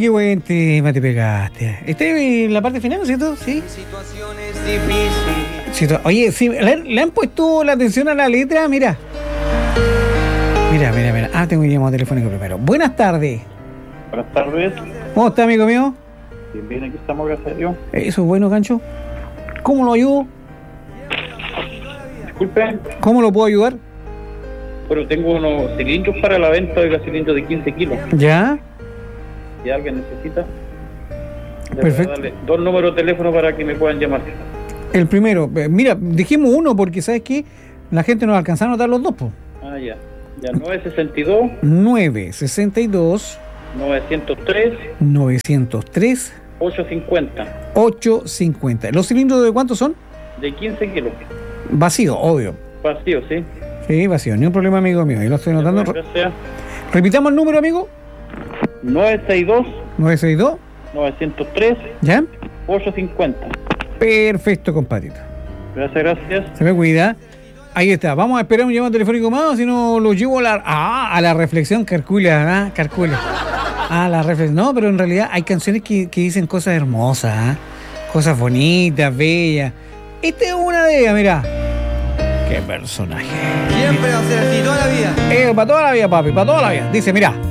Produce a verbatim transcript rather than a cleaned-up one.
qué buen tema te pegaste. Este en la parte final, ¿no es cierto? Sí. Situa- Oye, sí, ¿le, le han puesto la atención a la letra? Mira. Mira, mira, mira. Ah, tengo un llamado telefónico primero. Buenas tardes. Buenas tardes. ¿Cómo está, amigo mío? Bien, bien, aquí estamos, gracias a Dios. Eso es bueno, Gancho. ¿Cómo lo ayudo? Disculpe, ¿Cómo lo puedo ayudar? pero tengo unos cilindros para la venta de los cilindros de quince kilos. ¿Ya? Si alguien necesita, le voy a Perfecto. darle dos números de teléfono para que me puedan llamar. El primero. eh, Mira, dijimos uno porque, ¿sabes qué? La gente nos alcanza a anotar los dos, pues. Ah, ya. Ya, nueve sesenta y dos, nueve sesenta y dos, novecientos tres, novecientos tres, ochocientos cincuenta. ochocientos cincuenta. ¿Los cilindros de cuántos son? De quince kilos. Vacío, obvio. Vacío, ¿sí? Sí, vacío. Ni un problema, amigo mío. Ahí lo estoy notando. Bueno, gracias. Repitamos el número, amigo. nueve seis dos, nueve seis dos. novecientos tres, ¿Ya? ochocientos cincuenta. Perfecto, compadrito. Gracias, gracias. Se me cuida. Ahí está. Vamos a esperar un llamado telefónico más, si no lo llevo a la, ah, a la reflexión, Carcula, ¿ah? Carcula. Ah, la reflexión. No, pero en realidad hay canciones que, que dicen cosas hermosas, ¿ah? Cosas bonitas, bellas. Esta es una de ellas, mira. Qué personaje. Siempre va a ser así, toda la vida. Eh, para toda la vida, papi, para toda la vida. Dice, mira.